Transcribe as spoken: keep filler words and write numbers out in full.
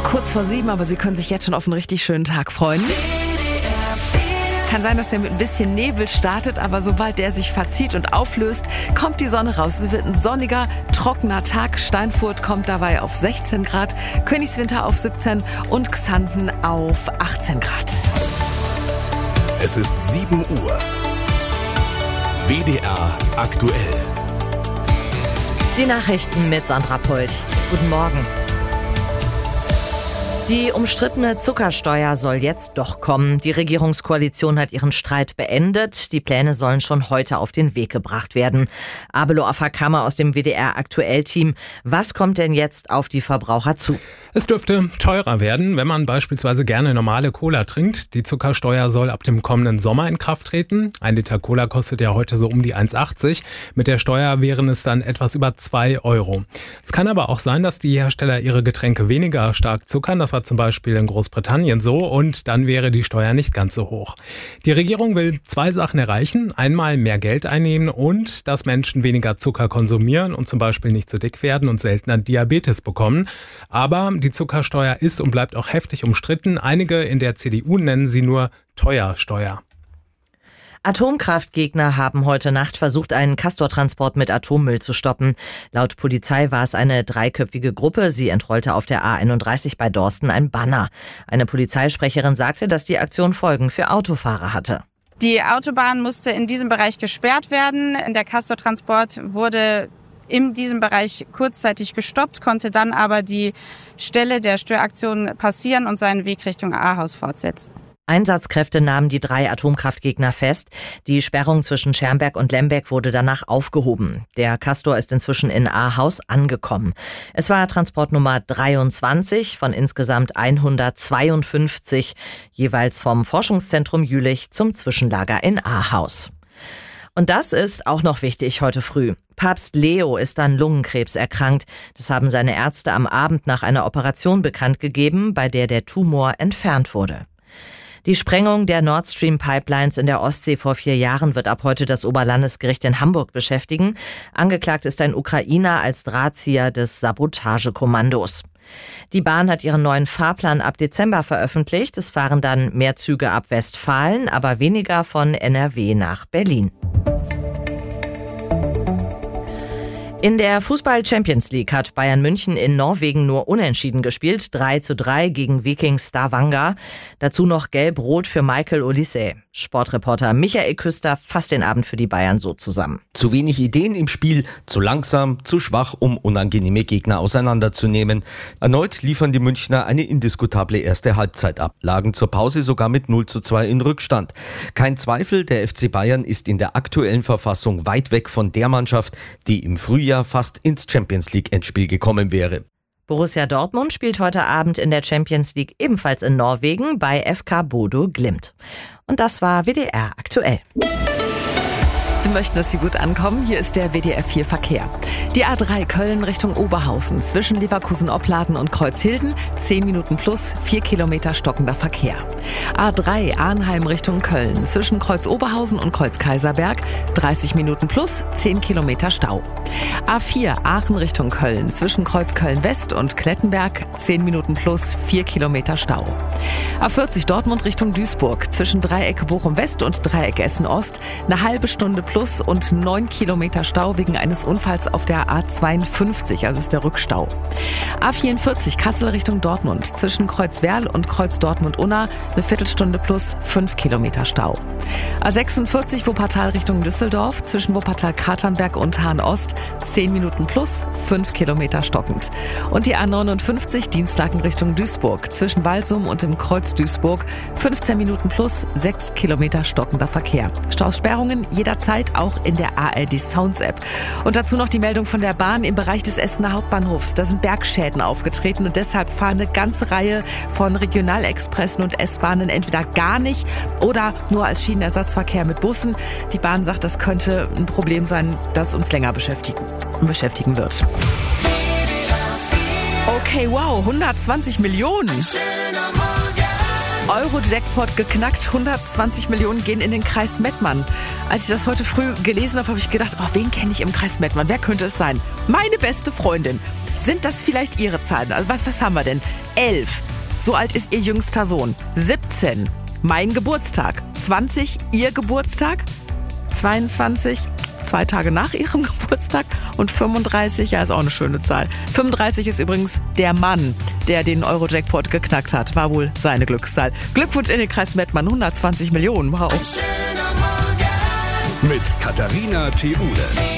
kurz vor sieben, aber Sie können sich jetzt schon auf einen richtig schönen Tag freuen. Kann sein, dass er mit ein bisschen Nebel startet, aber sobald der sich verzieht und auflöst, kommt die Sonne raus. Es wird ein sonniger, trockener Tag. Steinfurt kommt dabei auf sechzehn Grad, Königswinter auf siebzehn und Xanten auf achtzehn Grad. Es ist sieben Uhr. W D R aktuell. Die Nachrichten mit Sandra Polt. Guten Morgen. Die umstrittene Zuckersteuer soll jetzt doch kommen. Die Regierungskoalition hat ihren Streit beendet. Die Pläne sollen schon heute auf den Weg gebracht werden. Abelo Afakama aus dem W D R Aktuell-Team. Was kommt denn jetzt auf die Verbraucher zu? Es dürfte teurer werden, wenn man beispielsweise gerne normale Cola trinkt. Die Zuckersteuer soll ab dem kommenden Sommer in Kraft treten. Ein Liter Cola kostet ja heute so um die eins achtzig. Mit der Steuer wären es dann etwas über zwei Euro. Es kann aber auch sein, dass die Hersteller ihre Getränke weniger stark zuckern. Das war zum Beispiel in Großbritannien so, und dann wäre die Steuer nicht ganz so hoch. Die Regierung will zwei Sachen erreichen. Einmal mehr Geld einnehmen und dass Menschen weniger Zucker konsumieren und zum Beispiel nicht so dick werden und seltener Diabetes bekommen. Aber die Zuckersteuer ist und bleibt auch heftig umstritten. Einige in der C D U nennen sie nur Teuersteuer. Atomkraftgegner haben heute Nacht versucht, einen Castor-Transport mit Atommüll zu stoppen. Laut Polizei war es eine dreiköpfige Gruppe. Sie entrollte auf der A einunddreißig bei Dorsten ein Banner. Eine Polizeisprecherin sagte, dass die Aktion Folgen für Autofahrer hatte. Die Autobahn musste in diesem Bereich gesperrt werden. Der Castor-Transport wurde in diesem Bereich kurzzeitig gestoppt, konnte dann aber die Stelle der Störaktion passieren und seinen Weg Richtung Ahaus fortsetzen. Einsatzkräfte nahmen die drei Atomkraftgegner fest. Die Sperrung zwischen Schermberg und Lemberg wurde danach aufgehoben. Der Castor ist inzwischen in Ahaus angekommen. Es war Transport Nummer dreiundzwanzig von insgesamt hundertzweiundfünfzig, jeweils vom Forschungszentrum Jülich zum Zwischenlager in Ahaus. Und das ist auch noch wichtig heute früh. Papst Leo ist an Lungenkrebs erkrankt. Das haben seine Ärzte am Abend nach einer Operation bekannt gegeben, bei der der Tumor entfernt wurde. Die Sprengung der Nord Stream Pipelines in der Ostsee vor vier Jahren wird ab heute das Oberlandesgericht in Hamburg beschäftigen. Angeklagt ist ein Ukrainer als Drahtzieher des Sabotagekommandos. Die Bahn hat ihren neuen Fahrplan ab Dezember veröffentlicht. Es fahren dann mehr Züge ab Westfalen, aber weniger von N R W nach Berlin. In der Fußball-Champions League hat Bayern München in Norwegen nur unentschieden gespielt. drei zu drei gegen Viking Stavanger. Dazu noch Gelb-Rot für Michael Olise. Sportreporter Michael Küster fasst den Abend für die Bayern so zusammen. Zu wenig Ideen im Spiel, zu langsam, zu schwach, um unangenehme Gegner auseinanderzunehmen. Erneut liefern die Münchner eine indiskutable erste Halbzeit ab, lagen zur Pause sogar mit null zu zwei in Rückstand. Kein Zweifel, der F C Bayern ist in der aktuellen Verfassung weit weg von der Mannschaft, die im Frühjahr fast ins Champions-League-Endspiel gekommen wäre. Borussia Dortmund spielt heute Abend in der Champions League ebenfalls in Norwegen bei F K Bodo Glimt. Und das war W D R aktuell. Wir möchten, dass Sie gut ankommen. Hier ist der W D R vier Verkehr. Die A drei Köln Richtung Oberhausen zwischen Leverkusen-Opladen und Kreuzhilden. zehn Minuten plus, vier Kilometer stockender Verkehr. A drei Arnheim Richtung Köln zwischen Kreuz Oberhausen und Kreuz Kaiserberg. dreißig Minuten plus, zehn Kilometer Stau. A vier Aachen Richtung Köln zwischen Kreuz Köln-West und Klettenberg. zehn Minuten plus, vier Kilometer Stau. A vierzig Dortmund Richtung Duisburg zwischen Dreieck Bochum-West und Dreieck Essen-Ost. Eine halbe Stunde plus und neun Kilometer Stau wegen eines Unfalls auf der A zweiundfünfzig, also ist der Rückstau. A vierundvierzig Kassel Richtung Dortmund zwischen Kreuz Werl und Kreuz Dortmund-Unna eine Viertelstunde plus fünf Kilometer Stau. A sechsundvierzig Wuppertal Richtung Düsseldorf zwischen Wuppertal-Katernberg und Hahn-Ost zehn Minuten plus fünf Kilometer stockend. Und die A neunundfünfzig Dienstlaken Richtung Duisburg zwischen Walsum und dem Kreuz Duisburg fünfzehn Minuten plus sechs Kilometer stockender Verkehr. Staussperrungen jederzeit auch in der A R D Sounds App. Und dazu noch die Meldung von der Bahn im Bereich des Essener Hauptbahnhofs. Da sind Bergschäden aufgetreten und deshalb fahren eine ganze Reihe von Regionalexpressen und S-Bahnen entweder gar nicht oder nur als Schienenersatzverkehr mit Bussen. Die Bahn sagt, das könnte ein Problem sein, das uns länger beschäftigen, beschäftigen wird. Okay, wow, hundertzwanzig Millionen. Euro-Jackpot geknackt, hundertzwanzig Millionen gehen in den Kreis Mettmann. Als ich das heute früh gelesen habe, habe ich gedacht, oh, wen kenne ich im Kreis Mettmann? Wer könnte es sein? Meine beste Freundin. Sind das vielleicht Ihre Zahlen? Also was, was haben wir denn? elf. So alt ist Ihr jüngster Sohn. siebzehn. Mein Geburtstag. zwanzig. Ihr Geburtstag. zweiundzwanzig. Zwei Tage nach Ihrem Geburtstag. Und fünfunddreißig, ja, ist auch eine schöne Zahl. fünfunddreißig ist übrigens der Mann, der den Euro-Jackpot geknackt hat. War wohl seine Glückszahl. Glückwunsch in den Kreis Mettmann. hundertzwanzig Millionen. Wow. Mit Katharina Theule.